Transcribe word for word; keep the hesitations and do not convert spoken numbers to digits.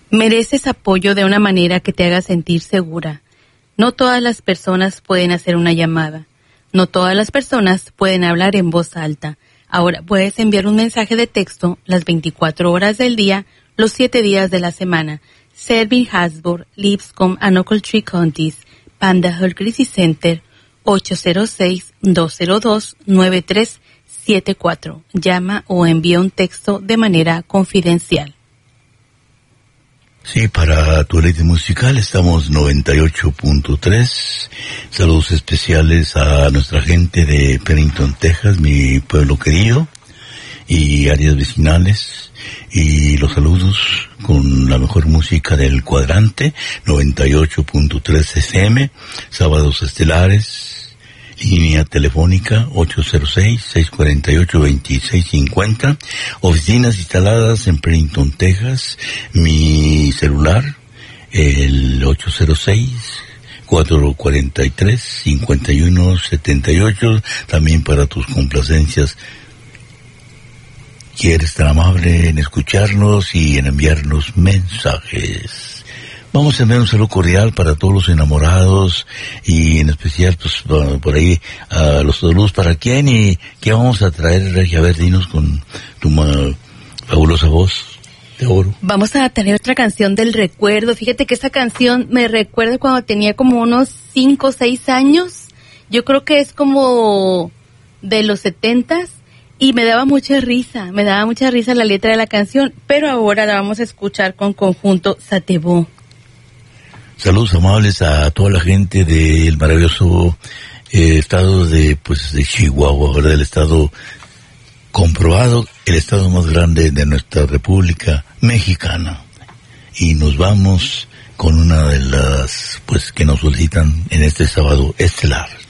Mereces apoyo de una manera que te haga sentir segura. No todas las personas pueden hacer una llamada. No todas las personas pueden hablar en voz alta. Ahora puedes enviar un mensaje de texto las veinticuatro horas del día, los siete días de la semana. Serving Hasbro, Lipscomb and Ochiltree Counties, Panda Health Crisis Center, ocho cero seis, dos cero dos, nueve tres siete cuatro. Llama o envía un texto de manera confidencial. Sí, para tu leite musical estamos noventa y ocho punto tres. Saludos especiales a nuestra gente de Pennington, Texas, mi pueblo querido, y áreas vecinales. Y los saludos con la mejor música del cuadrante, noventa y ocho punto tres F M, sábados estelares. Línea telefónica ocho cero seis, seis cuatro ocho, dos seis cinco cero. Oficinas instaladas en Pennington, Texas. Mi celular, el ocho cero seis, cuatro cuatro tres, cinco uno siete ocho. También para tus complacencias. ¿Quieres tan amable en escucharnos y en enviarnos mensajes? Vamos a enviar un saludo cordial para todos los enamorados y en especial pues por ahí a uh, los saludos para quién y qué vamos a traer, Regia. A ver, dinos con tu uh, fabulosa voz de oro. Vamos a tener otra canción del recuerdo. Fíjate que esa canción me recuerda cuando tenía como unos cinco o seis años. Yo creo que es como de los setentas y me daba mucha risa, me daba mucha risa la letra de la canción, pero ahora la vamos a escuchar con conjunto Satebo. Saludos amables a toda la gente del maravilloso eh, estado de pues de Chihuahua, ¿verdad? El estado comprobado, el estado más grande de nuestra República Mexicana. Y nos vamos con una de las pues que nos solicitan en este sábado estelar.